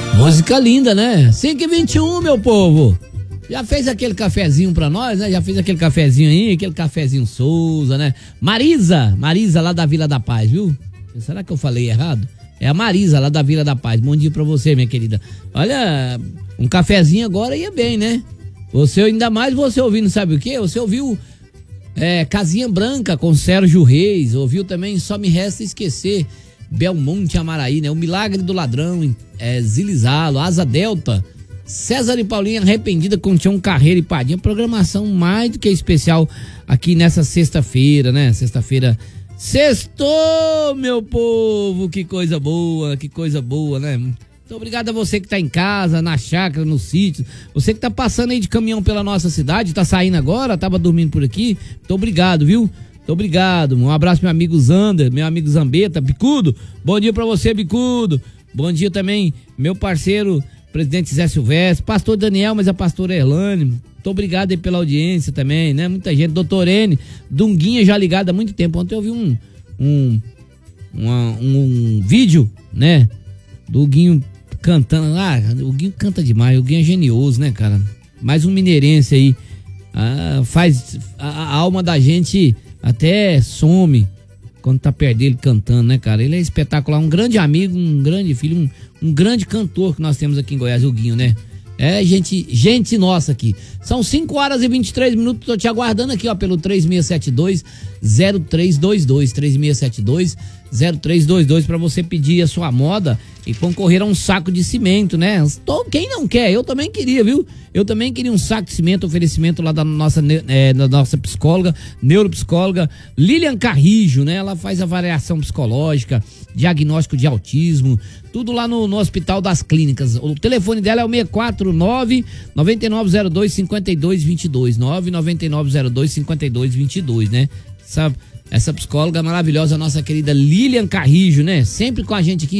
Música linda, né? 5h21, meu povo. Já fez aquele cafezinho pra nós, né? Já fez aquele cafezinho aí, aquele cafezinho Souza, né? Marisa lá da Vila da Paz, viu? Será que eu falei errado? É a Marisa lá da Vila da Paz. Bom dia pra você, minha querida. Olha, um cafezinho agora ia bem, né? Você, ainda mais você ouvindo, sabe o quê? Você ouviu Casinha Branca com Sérgio Reis, ouviu também Só Me Resta Esquecer, Belmonte Amaraí, né? O Milagre do Ladrão, Zilizalo, Asa Delta, César e Paulinha Arrependida com Tião Carreira e Padinha. Programação mais do que especial aqui nessa sexta-feira, né? Sexta-feira, sextou, meu povo, que coisa boa, né? Muito obrigado a você que tá em casa, na chácara, no sítio, você que tá passando aí de caminhão pela nossa cidade, tá saindo agora, tava dormindo por aqui, muito obrigado, viu? Muito obrigado, um abraço meu amigo Zander, meu amigo Zambeta, Bicudo, bom dia pra você, Bicudo, bom dia também, meu parceiro, presidente Zé Silvestre, pastor Daniel, mas a pastora Erlane, muito obrigado aí pela audiência também, né? Muita gente, doutor N, Dunguinha já ligado há muito tempo, ontem eu vi um vídeo, né? Do Guinho cantando, o Guinho canta demais, o Guinho é genioso, né, cara? Mais um mineirense aí, faz a alma da gente até some quando tá perto dele cantando, né, cara? Ele é espetacular, um grande amigo, um grande filho, um grande cantor que nós temos aqui em Goiás, o Guinho, né? É gente nossa aqui. São 5h23, tô te aguardando aqui, ó, pelo 3672-0322, 3672-0322, pra você pedir a sua moda e concorrer a um saco de cimento, né? Quem não quer? Eu também queria, viu? Eu também queria um saco de cimento, oferecimento lá da nossa psicóloga, neuropsicóloga Lilian Carrijo, né? Ela faz avaliação psicológica, diagnóstico de autismo, tudo lá no Hospital das Clínicas. O telefone dela é o 649-9902-5222, 99902-5222, né? Essa psicóloga maravilhosa, nossa querida Lilian Carrijo, né? Sempre com a gente aqui.